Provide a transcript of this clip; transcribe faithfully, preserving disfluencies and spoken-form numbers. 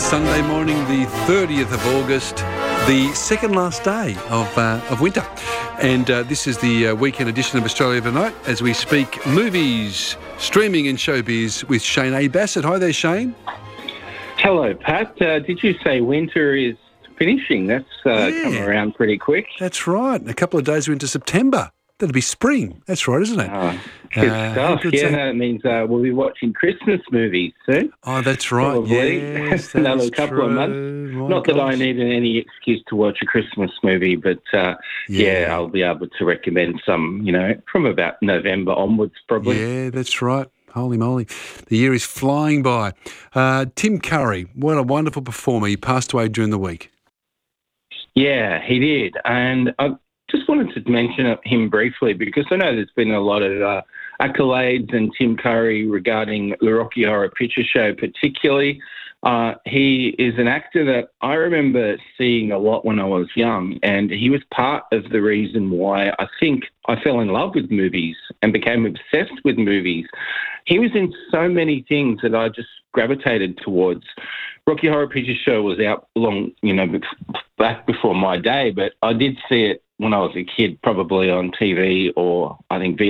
Sunday morning, the thirtieth of August, the second last day of uh, of winter. And uh, this is the uh, weekend edition of Australia Tonight as we speak movies, streaming and showbiz with Shane A. Bassett. Hi there, Shane. Hello, Pat. Uh, did you say winter is finishing? That's uh, Yeah. come around pretty quick. That's right. A couple of days we're into September. That'll be spring. That's right, isn't it? Oh, good Uh, stuff. good Yeah, stuff. no, it means uh, we'll be watching Christmas movies soon. Oh, that's right. Probably. Yes, Another that's couple of true. months. My Not that I gosh. need any excuse to watch a Christmas movie, but uh, yeah. Yeah. I'll be able to recommend some, you know, from about November onwards, probably. Yeah, that's right. Holy moly. The year is flying by. Uh, Tim Curry, what a wonderful performer. He passed away during the week. Yeah, he did. And I just wanted to mention him briefly because I know there's been a lot of uh, accolades and Tim Curry regarding the Rocky Horror Picture Show particularly. Uh, he is an actor that I remember seeing a lot when I was young, and he was part of the reason why I think I fell in love with movies and became obsessed with movies. He was in so many things that I just gravitated towards. Rocky Horror Picture Show was out long, you know, back before my day, but I did see it when I was a kid, probably on T V or I think